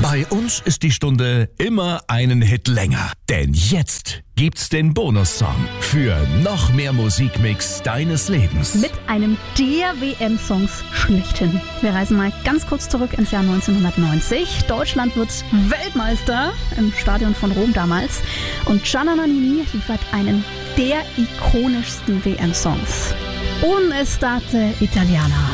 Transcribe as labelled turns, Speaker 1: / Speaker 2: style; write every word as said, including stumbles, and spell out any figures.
Speaker 1: Bei uns ist die Stunde immer einen Hit länger. Denn jetzt gibt's den Bonussong für noch mehr Musikmix deines Lebens.
Speaker 2: Mit einem der W M-Songs schlechthin. Wir reisen mal ganz kurz zurück ins Jahr neunzehnhundertneunzig. Deutschland wird Weltmeister im Stadion von Rom damals. Und Gianna Nannini liefert einen der ikonischsten W M-Songs. Un estate italiana.